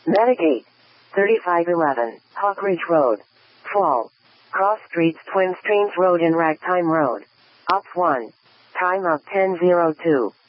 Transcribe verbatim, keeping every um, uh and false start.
Meadowgate. thirty-five eleven, Hawkridge Road. Fall. Cross Streets Twin Streams Road and Ragtime Road. Op one. Time of ten oh two.